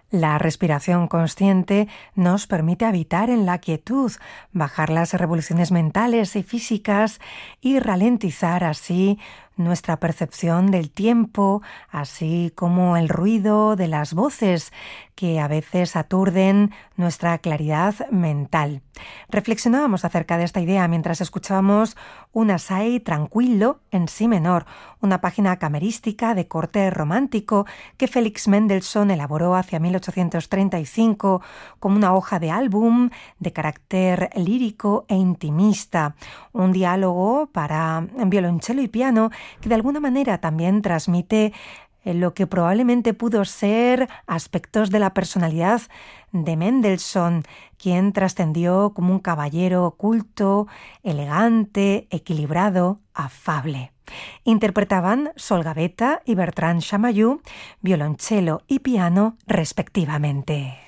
La respiración consciente nos permite habitar en la quietud, bajar las revoluciones mentales y físicas y ralentizar así nuestra percepción del tiempo, así como el ruido de las voces que a veces aturden nuestra claridad mental. Reflexionábamos acerca de esta idea mientras escuchábamos un Assai tranquillo en si menor, una página camerística de corte romántico que Felix Mendelssohn elaboró hacia 1835 como una hoja de álbum de carácter lírico e intimista, un diálogo para violonchelo y piano que de alguna manera también transmite lo que probablemente pudo ser aspectos de la personalidad de Mendelssohn, quien trascendió como un caballero culto, elegante, equilibrado, afable. Interpretaban Sol Gavetta y Bertrand Chamayou, violonchelo y piano respectivamente.